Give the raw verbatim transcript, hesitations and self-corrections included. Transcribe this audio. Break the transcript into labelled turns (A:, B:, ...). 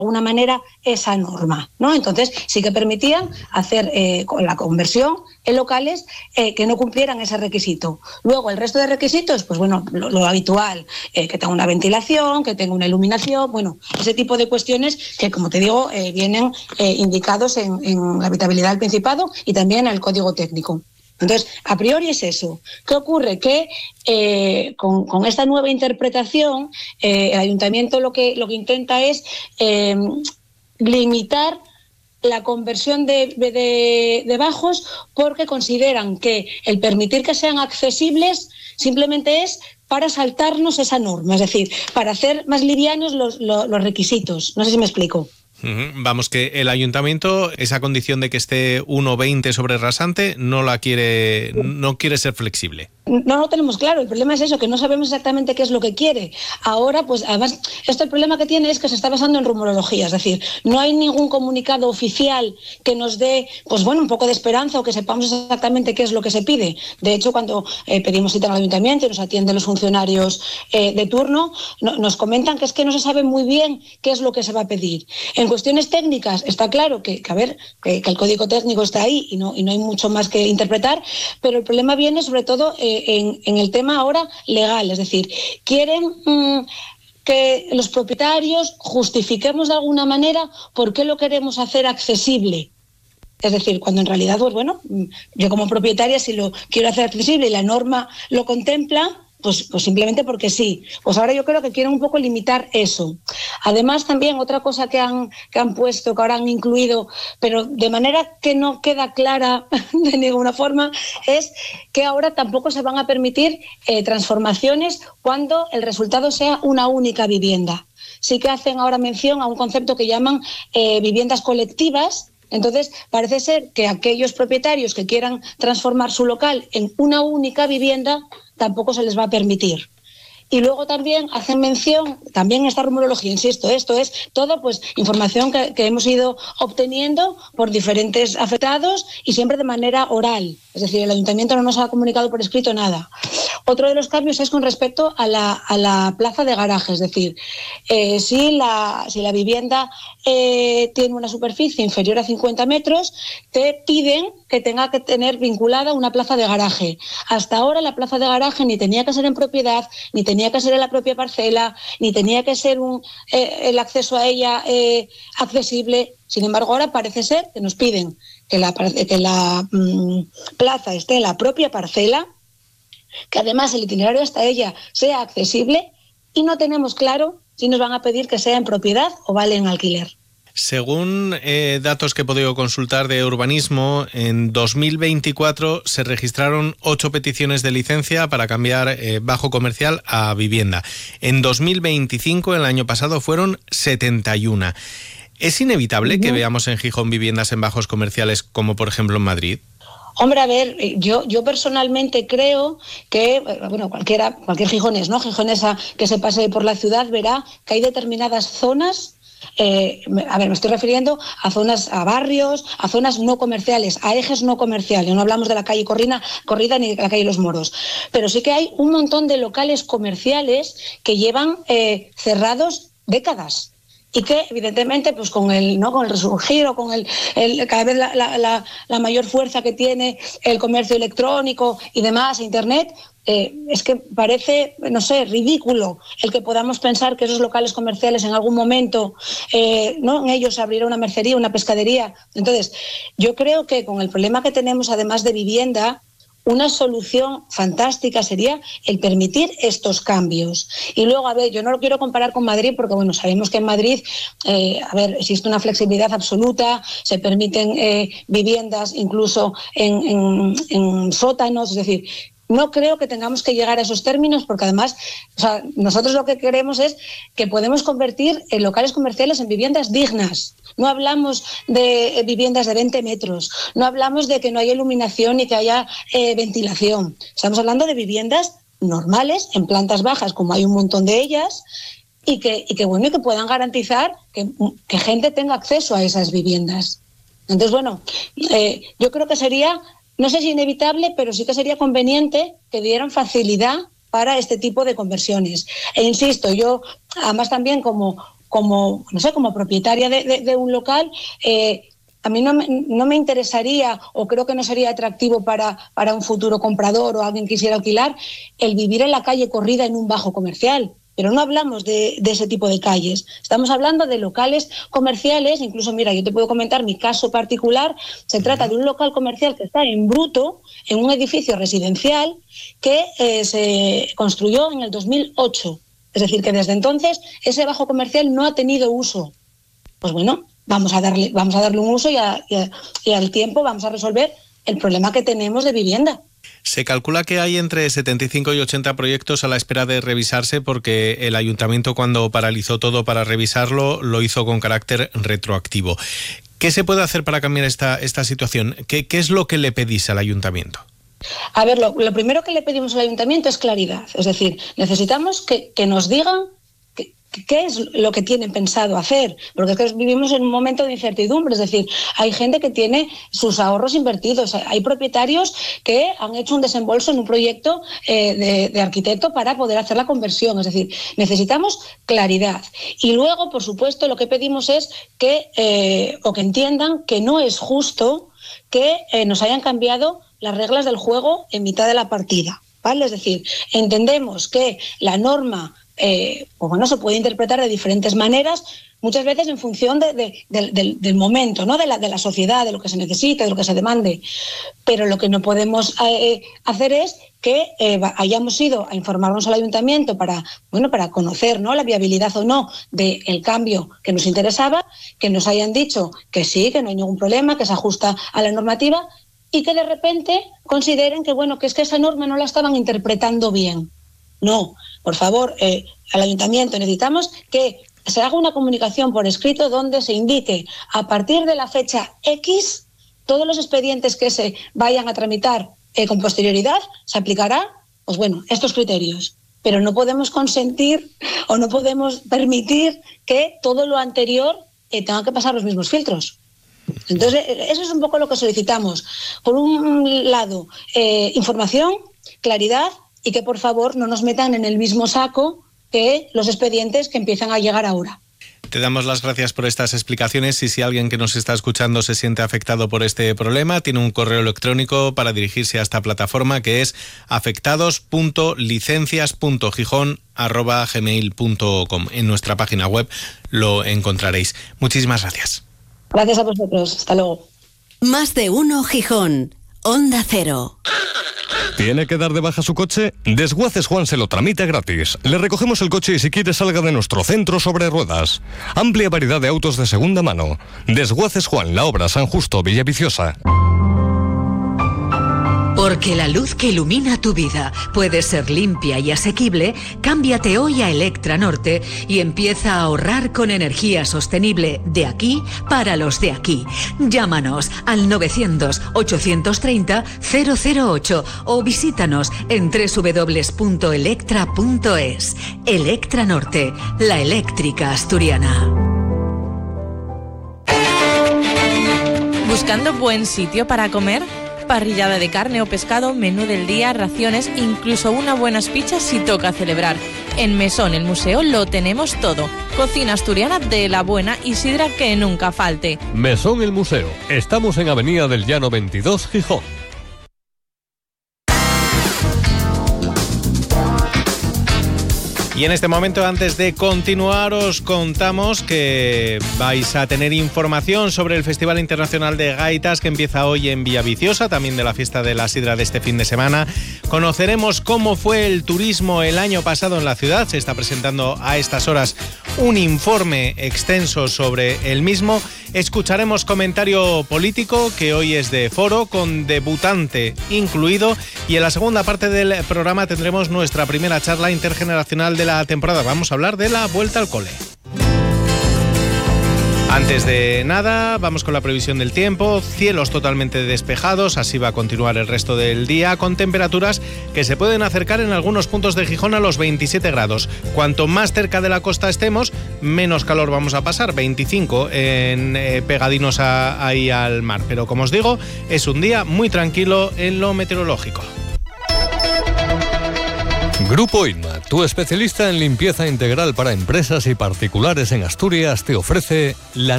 A: alguna manera esa norma, ¿no? Entonces sí que permitían hacer eh, con la conversión en locales eh, que no cumplieran ese requisito. Luego el resto de requisitos, pues bueno, lo, lo habitual, eh, que tenga una ventilación, que tenga una iluminación, bueno, ese tipo de cuestiones que, como te digo, eh, vienen eh, indicados en, en la habitabilidad del Principado y también en el Código Técnico. Entonces, a priori es eso. ¿Qué ocurre? Que eh, con, con esta nueva interpretación, eh, el ayuntamiento lo que, lo que intenta es eh, limitar la conversión de, de, de bajos, porque consideran que el permitir que sean accesibles simplemente es para saltarnos esa norma, es decir, para hacer más livianos los, los, los requisitos. No sé si me explico.
B: Uh-huh. Vamos, que el ayuntamiento, esa condición de que esté uno veinte sobre rasante, no la quiere, no quiere ser flexible.
A: No lo tenemos claro, el problema es eso, que no sabemos exactamente qué es lo que quiere. Ahora, pues además, esto el problema que tiene es que se está basando en rumorología, es decir, no hay ningún comunicado oficial que nos dé, pues bueno, un poco de esperanza o que sepamos exactamente qué es lo que se pide. De hecho, cuando eh, pedimos cita al ayuntamiento y nos atienden los funcionarios eh, de turno, no, nos comentan que es que no se sabe muy bien qué es lo que se va a pedir. En cuestiones técnicas está claro que, que a ver, que, que el código técnico está ahí y no, y no hay mucho más que interpretar, pero el problema viene sobre todo eh, En, en el tema ahora legal, es decir, quieren mmm, que los propietarios justifiquemos de alguna manera por qué lo queremos hacer accesible. Es decir, cuando en realidad, pues bueno, yo como propietaria, si lo quiero hacer accesible y la norma lo contempla, pues, pues simplemente porque sí. Pues ahora yo creo que quieren un poco limitar eso. Además, también otra cosa que han, que han puesto, que ahora han incluido, pero de manera que no queda clara de ninguna forma, es que ahora tampoco se van a permitir eh, transformaciones cuando el resultado sea una única vivienda. Sí que hacen ahora mención a un concepto que llaman eh, viviendas colectivas. Entonces, parece ser que aquellos propietarios que quieran transformar su local en una única vivienda tampoco se les va a permitir. Y luego también hacen mención, también esta rumorología, insisto, esto es todo pues información que, que hemos ido obteniendo por diferentes afectados y siempre de manera oral. Es decir, el ayuntamiento no nos ha comunicado por escrito nada. Otro de los cambios es con respecto a la, a la plaza de garaje, es decir, eh, si, la, si la vivienda eh, tiene una superficie inferior a cincuenta metros, te piden que tenga que tener vinculada una plaza de garaje. Hasta ahora la plaza de garaje ni tenía que ser en propiedad, ni tenía que ser en la propia parcela, ni tenía que ser un, eh, el acceso a ella eh, accesible. Sin embargo, ahora parece ser que nos piden que la, que la mmm, plaza esté en la propia parcela, que además el itinerario hasta ella sea accesible, y no tenemos claro si nos van a pedir que sea en propiedad o vale en alquiler.
B: Según eh, datos que he podido consultar de urbanismo, en dos mil veinticuatro se registraron ocho peticiones de licencia para cambiar eh, bajo comercial a vivienda. En dos mil veinticinco, el año pasado, fueron setenta y uno. ¿Es inevitable uh-huh. que veamos en Gijón viviendas en bajos comerciales como por ejemplo en Madrid?
A: Hombre, a ver, yo, yo personalmente creo que, bueno, cualquiera, cualquier gijonés, ¿no? Gijonesa que se pase por la ciudad verá que hay determinadas zonas, eh, a ver, me estoy refiriendo a zonas, a barrios, a zonas no comerciales, a ejes no comerciales. No hablamos de la calle Corrina, Corrida ni de la calle Los Moros, pero sí que hay un montón de locales comerciales que llevan eh, cerrados décadas. Y que evidentemente pues con el no con el resurgir o con el, el cada vez la, la, la, la mayor fuerza que tiene el comercio electrónico y demás, internet, eh, es que parece, no sé, ridículo el que podamos pensar que esos locales comerciales en algún momento eh, no en ellos se abrirá una mercería, una pescadería. Entonces yo creo que con el problema que tenemos además de vivienda, una solución fantástica sería el permitir estos cambios. Y luego, a ver, yo no lo quiero comparar con Madrid porque, bueno, sabemos que en Madrid, eh, a ver, existe una flexibilidad absoluta, se permiten eh, viviendas incluso en, en, en sótanos, es decir, no creo que tengamos que llegar a esos términos porque además, o sea, nosotros lo que queremos es que podemos convertir en locales comerciales en viviendas dignas. No hablamos de viviendas de veinte metros, no hablamos de que no haya iluminación ni que haya eh, ventilación. Estamos hablando de viviendas normales, en plantas bajas, como hay un montón de ellas, y que, y que, bueno, y que puedan garantizar que, que gente tenga acceso a esas viviendas. Entonces, bueno, eh, yo creo que sería... No sé si inevitable, pero sí que sería conveniente que dieran facilidad para este tipo de conversiones. E insisto, yo además también como como, no sé, como propietaria de, de, de un local, eh, a mí no me, no me interesaría, o creo que no sería atractivo para, para un futuro comprador o alguien que quisiera alquilar, el vivir en la calle corrida en un bajo comercial. Pero no hablamos de, de ese tipo de calles. Estamos hablando de locales comerciales. Incluso, mira, yo te puedo comentar mi caso particular. Se trata de un local comercial que está en bruto, en un edificio residencial que eh, se construyó en el dos mil ocho. Es decir, que desde entonces ese bajo comercial no ha tenido uso. Pues bueno, vamos a darle, vamos a darle un uso y, a, y, a, y al tiempo vamos a resolver el problema que tenemos de vivienda.
B: Se calcula que hay entre setenta y cinco y ochenta proyectos a la espera de revisarse, porque el ayuntamiento, cuando paralizó todo para revisarlo, lo hizo con carácter retroactivo. ¿Qué se puede hacer para cambiar esta, esta situación? ¿Qué, qué es lo que le pedís al ayuntamiento?
A: A ver, lo, lo primero que le pedimos al ayuntamiento es claridad. Es decir, necesitamos que, que nos digan que, qué es lo que tienen pensado hacer, porque es que vivimos en un momento de incertidumbre. Es decir, hay gente que tiene sus ahorros invertidos, hay propietarios que han hecho un desembolso en un proyecto eh, de, de arquitecto para poder hacer la conversión. Es decir, necesitamos claridad. Y luego, por supuesto, lo que pedimos es que, eh, o que entiendan que no es justo que eh, nos hayan cambiado las reglas del juego en mitad de la partida, ¿vale? Es decir, entendemos que la norma Eh, pues bueno, se puede interpretar de diferentes maneras, muchas veces en función de, de, de, del, del momento, ¿no? de, la, de la sociedad, de lo que se necesita, de lo que se demande. Pero lo que no podemos eh, hacer es que eh, hayamos ido a informarnos al ayuntamiento para, bueno, para conocer, ¿no?, la viabilidad o no del cambio que nos interesaba, que nos hayan dicho que sí, que no hay ningún problema, que se ajusta a la normativa, y que de repente consideren que, bueno, que es que esa norma no la estaban interpretando bien. No, por favor, eh, al ayuntamiento necesitamos que se haga una comunicación por escrito donde se indique a partir de la fecha X todos los expedientes que se vayan a tramitar eh, con posterioridad, se aplicará, pues bueno, estos criterios. Pero no podemos consentir o no podemos permitir que todo lo anterior eh, tenga que pasar los mismos filtros. Entonces, eso es un poco lo que solicitamos. Por un lado, eh, información, claridad, y que por favor no nos metan en el mismo saco que los expedientes que empiezan a llegar ahora.
B: Te damos las gracias por estas explicaciones, y si alguien que nos está escuchando se siente afectado por este problema, tiene un correo electrónico para dirigirse a esta plataforma, que es afectados punto licencias punto gijón arroba gmail punto com. En nuestra página web lo encontraréis. Muchísimas gracias.
A: Gracias a vosotros. Hasta luego.
C: Más de uno Gijón. Onda Cero.
D: ¿Tiene que dar de baja su coche? Desguaces Juan se lo tramita gratis. Le recogemos el coche y si quiere salga de nuestro centro sobre ruedas. Amplia variedad de autos de segunda mano. Desguaces Juan, La Obra, San Justo, Villaviciosa.
E: Porque la luz que ilumina tu vida puede ser limpia y asequible, cámbiate hoy a Electra Norte y empieza a ahorrar con energía sostenible de aquí para los de aquí. Llámanos al novecientos, ochocientos treinta, cero cero ocho o visítanos en doble u doble u doble u punto electra punto es. Electra Norte, la eléctrica asturiana.
F: ¿Buscando buen sitio para comer? Parrillada de carne o pescado, menú del día, raciones, incluso unas buenas pizzas si toca celebrar. En Mesón, el museo, lo tenemos todo. Cocina asturiana de la buena y sidra que nunca falte.
G: Mesón, el museo. Estamos en Avenida del Llano veintidós, Gijón.
B: Y en este momento, antes de continuar, os contamos que vais a tener información sobre el Festival Internacional de Gaitas, que empieza hoy en Villaviciosa, también de la fiesta de la sidra de este fin de semana. Conoceremos cómo fue el turismo el año pasado en la ciudad. Se está presentando a estas horas un informe extenso sobre el mismo. Escucharemos comentario político, que hoy es de Foro, con debutante incluido. Y en la segunda parte del programa tendremos nuestra primera charla intergeneracional de la temporada. Vamos a hablar de la vuelta al cole. Antes de nada, vamos con la previsión del tiempo. Cielos totalmente despejados, así va a continuar el resto del día, con temperaturas que se pueden acercar en algunos puntos de Gijón a los veintisiete grados. Cuanto más cerca de la costa estemos, menos calor vamos a pasar, veinticinco en, eh, pegadinos a, ahí al mar. Pero como os digo, es un día muy tranquilo en lo meteorológico.
G: Grupo Inma, tu especialista en limpieza integral para empresas y particulares en Asturias, te ofrece la